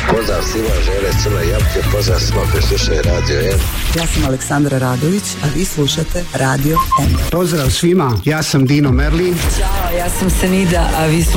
Pozdrav svima, žele Crne Jabuke, pozdrav svima koji slušaju Radio M. Ja sam Aleksandra Radović, a vi slušate Radio M. Pozdrav svima, ja sam Dino Merlin. Ćao, ja sam Senida, a vi slušate